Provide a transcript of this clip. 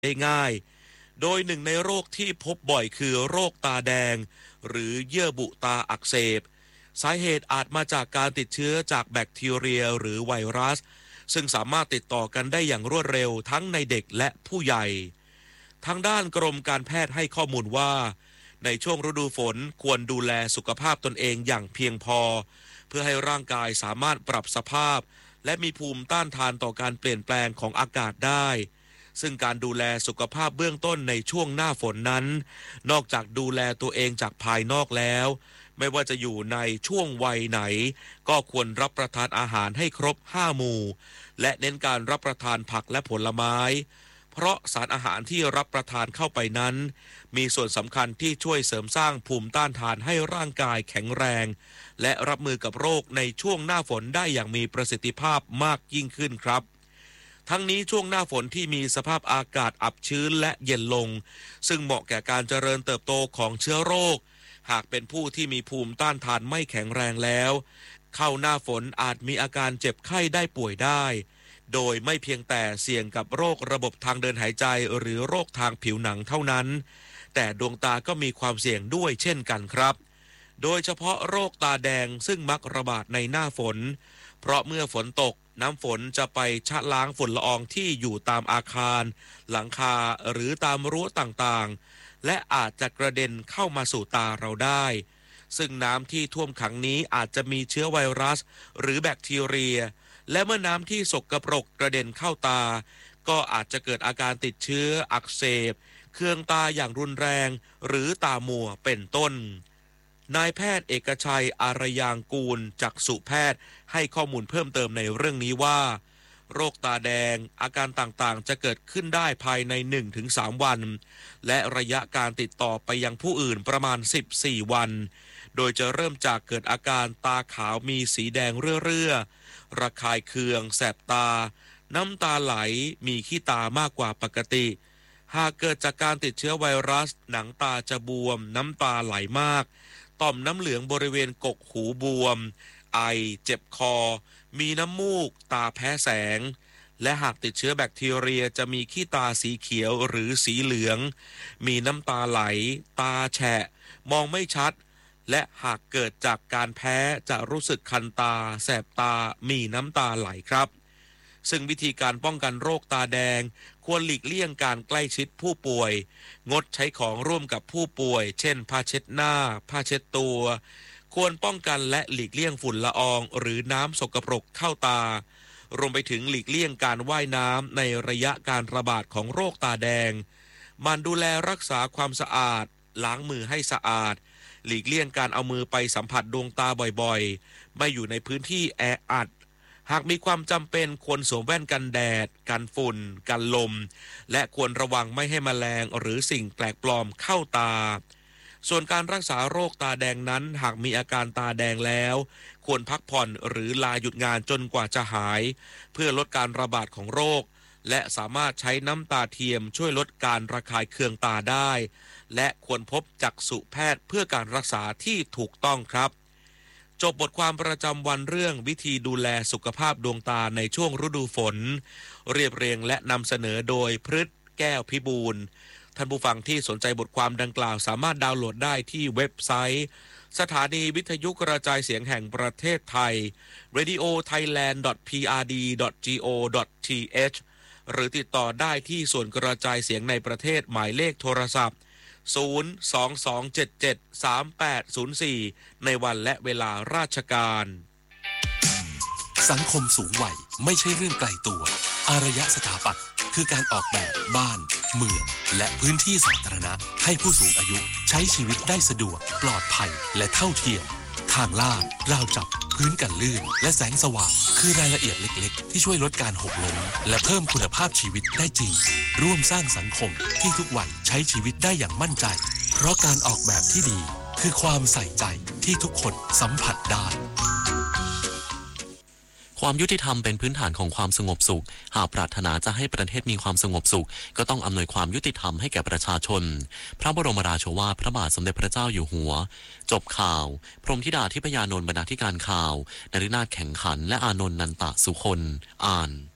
ได้ง่ายโดยหนึ่งในโรคที่พบบ่อยคือโรคตาแดงหรือเยื่อบุตาอักเสบสาเหตุอาจมาจากการติดเชื้อจากแบคทีเรียหรือไวรัสซึ่งสามารถติดต่อกันได้อย่างรวดเร็วทั้งในเด็กและผู้ใหญ่ทางด้านกรมการแพทย์ให้ข้อมูลว่าในช่วงฤดูฝนควรดูแลสุขภาพตนเองอย่างเพียงพอเพื่อให้ร่างกายสามารถปรับสภาพและมีภูมิต้านทานต่อการเปลี่ยนแปลงของอากาศได้ซึ่งการดูแลสุขภาพเบื้องต้นในช่วงหน้าฝนนั้นนอกจากดูแลตัวเองจากภายนอกแล้วไม่ว่าจะอยู่ในช่วงวัยไหนก็ควรรับประทานอาหารให้ครบ5หมู่และเน้นการรับประทานผักและผลไม้เพราะสารอาหารที่รับประทานเข้าไปนั้นมีส่วนสำคัญที่ช่วยเสริมสร้างภูมิต้านทานให้ร่างกายแข็งแรงและรับมือกับโรคในช่วงหน้าฝนได้อย่างมีประสิทธิภาพมากยิ่งขึ้นครับทั้งนี้ช่วงหน้าฝนที่มีสภาพอากาศอับชื้นและเย็นลงซึ่งเหมาะแก่การเจริญเติบโตของเชื้อโรคหากเป็นผู้ที่มีภูมิต้านทานไม่แข็งแรงแล้วเข้าหน้าฝนอาจมีอาการเจ็บไข้ได้ป่วยได้โดยไม่เพียงแต่เสี่ยงกับโรคระบบทางเดินหายใจหรือโรคทางผิวหนังเท่านั้นแต่ดวงตาก็มีความเสี่ยงด้วยเช่นกันครับโดยเฉพาะโรคตาแดงซึ่งมักระบาดในหน้าฝนเพราะเมื่อฝนตกน้ำฝนจะไปชะล้างฝุ่นละอองที่อยู่ตามอาคารหลังคาหรือตามรั้วต่างๆและอาจจะกระเด็นเข้ามาสู่ตาเราได้ซึ่งน้ำที่ท่วมขังนี้อาจจะมีเชื้อไวรัสหรือแบคทีเรียและเมื่อน้ำที่สกปรกกระเด็นเข้าตาก็อาจจะเกิดอาการติดเชื้ออักเสบเคืองตาอย่างรุนแรงหรือตามัวเป็นต้นนายแพทย์เอกชัยอารยางกูลจักษุแพทย์ให้ข้อมูลเพิ่มเติมในเรื่องนี้ว่าโรคตาแดงอาการต่างๆจะเกิดขึ้นได้ภายใน 1-3 วันและระยะการติดต่อไปยังผู้อื่นประมาณ14วันโดยจะเริ่มจากเกิดอาการตาขาวมีสีแดงเรื่อๆระคายเคืองแสบตาน้ำตาไหลมีขี้ตามากกว่าปกติหากเกิดจากการติดเชื้อไวรัสหนังตาจะบวมน้ำตาไหลมากต่อมน้ำเหลืองบริเวณกกหูบวมไอเจ็บคอมีน้ำมูกตาแพ้แสงและหากติดเชื้อแบคทีเรียจะมีขี้ตาสีเขียวหรือสีเหลืองมีน้ำตาไหลตาแฉะมองไม่ชัดและหากเกิดจากการแพ้จะรู้สึกคันตาแสบตามีน้ำตาไหลครับซึ่งวิธีการป้องกันโรคตาแดงควรหลีกเลี่ยงการใกล้ชิดผู้ป่วยงดใช้ของร่วมกับผู้ป่วยเช่นผ้าเช็ดหน้าผ้าเช็ดตัวควรป้องกันและหลีกเลี่ยงฝุ่นละอองหรือน้ำสกปรกเข้าตารวมไปถึงหลีกเลี่ยงการว่ายน้ำในระยะการระบาดของโรคตาแดงหมั่นดูแลรักษาความสะอาดล้างมือให้สะอาดหลีกเลี่ยงการเอามือไปสัมผัสดวงตาบ่อยๆไม่อยู่ในพื้นที่แออัดหากมีความจำเป็นควรสวมแว่นกันแดดกันฝุ่นกันลมและควรระวังไม่ให้แมลงหรือสิ่งแปลกปลอมเข้าตาส่วนการรักษาโรคตาแดงนั้นหากมีอาการตาแดงแล้วควรพักผ่อนหรือลาหยุดงานจนกว่าจะหายเพื่อลดการระบาดของโรคและสามารถใช้น้ำตาเทียมช่วยลดการระคายเคืองตาได้และควรพบจักษุแพทย์เพื่อการรักษาที่ถูกต้องครับจบบทความประจำวันเรื่องวิธีดูแลสุขภาพดวงตาในช่วงฤดูฝนเรียบเรียงและนำเสนอโดยพฤทธิ์แก้วพิบูลท่านผู้ฟังที่สนใจบทความดังกล่าวสามารถดาวน์โหลดได้ที่เว็บไซต์สถานีวิทยุกระจายเสียงแห่งประเทศไทย radiothailand.prd.go.th หรือติดต่อได้ที่ส่วนกระจายเสียงในประเทศหมายเลขโทรศัพท์022773804ในวันและเวลาราชการสังคมสูงวัยไม่ใช่เรื่องไกลตัวอารยสถาปัตย์คือการออกแบบบ้านเมืองและพื้นที่สาธารณะให้ผู้สูงอายุใช้ชีวิตได้สะดวกปลอดภัยและเท่าเทียมทางลาดราวจับพื้นกันลื่นและแสงสว่างคือรายละเอียดเล็กๆที่ช่วยลดการหกล้มและเพิ่มคุณภาพชีวิตได้จริงร่วมสร้างสังคมที่ทุกวัยใช้ชีวิตได้อย่างมั่นใจเพราะการออกแบบที่ดีคือความใส่ใจที่ทุกคนสัมผัสได้ความยุติธรรมเป็นพื้นฐานของความสงบสุขหากปรารถนาจะให้ประเทศมีความสงบสุขก็ต้องอำนวยความยุติธรรมให้แก่ประชาชนพระบรมราโชวาทพระบาทสมเด็จพระเจ้าอยู่หัวจบข่าวพรหมธิดาทิพยานนท์บรรณาธิการข่าวนฤนาถแข็งขันและอานนท์นันตะสุคนอ่าน